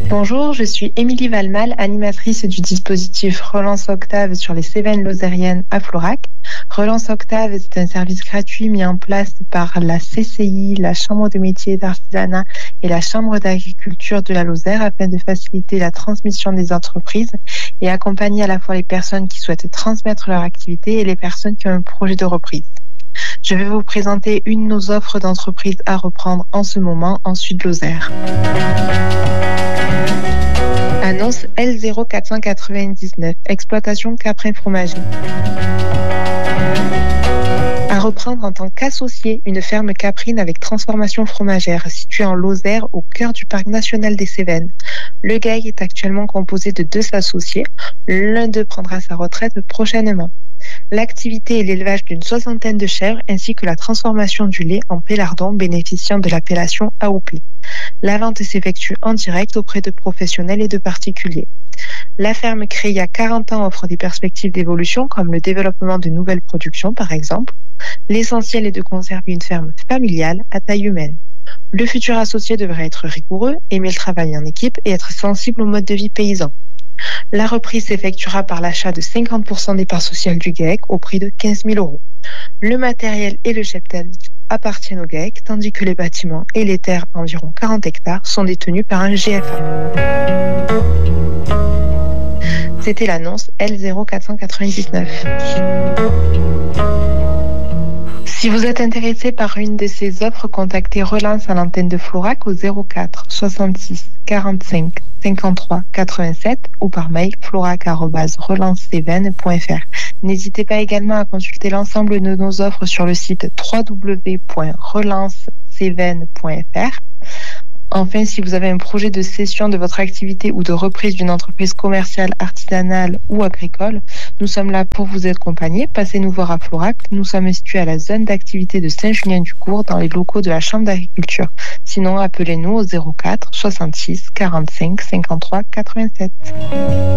Bonjour, je suis Émilie Valmal, animatrice du dispositif Relance Octave sur les Cévennes lozériennes à Florac. Relance Octave, c'est un service gratuit mis en place par la CCI, la Chambre de métiers et d'artisanat et la Chambre d'agriculture de la Lozère afin de faciliter la transmission des entreprises et accompagner à la fois les personnes qui souhaitent transmettre leur activité et les personnes qui ont un projet de reprise. Je vais vous présenter une de nos offres d'entreprise à reprendre en ce moment en Sud-Lozère. Annonce L0499, exploitation Caprin Fromager. À reprendre en tant qu'associé une ferme caprine avec transformation fromagère située en Lozère au cœur du parc national des Cévennes. Le GAEC est actuellement composé de 2 associés. L'un d'eux prendra sa retraite prochainement. L'activité est l'élevage d'une 60aine de chèvres ainsi que la transformation du lait en pélardon bénéficiant de l'appellation AOP. La vente s'effectue en direct auprès de professionnels et de particuliers. La ferme créée il y a 40 ans offre des perspectives d'évolution comme le développement de nouvelles productions par exemple. L'essentiel est de conserver une ferme familiale à taille humaine. Le futur associé devrait être rigoureux, aimer le travail en équipe et être sensible au mode de vie paysan. La reprise s'effectuera par l'achat de 50% des parts sociales du GAEC au prix de 15 000 €. Le matériel et le cheptel appartiennent au GAEC, tandis que les bâtiments et les terres, environ 40 hectares, sont détenus par un GFA. C'était l'annonce L0499. Si vous êtes intéressé par une de ces offres, contactez Relance à l'antenne de Florac au 04 66 45 53 87 ou par mail florac@relancecévennes.fr. N'hésitez pas également à consulter l'ensemble de nos offres sur le site www.relancecévennes.fr. Enfin, si vous avez un projet de cession de votre activité ou de reprise d'une entreprise commerciale, artisanale ou agricole, nous sommes là pour vous accompagner. Passez nous voir à Florac. Nous sommes situés à la zone d'activité de Saint-Julien-du-Court dans les locaux de la Chambre d'agriculture. Sinon, appelez-nous au 04 66 45 53 87.